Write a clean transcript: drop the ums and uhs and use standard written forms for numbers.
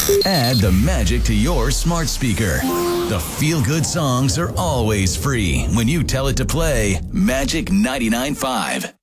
Add the magic to your smart speaker. The feel-good songs are always free when you tell it to play Magic 99.5.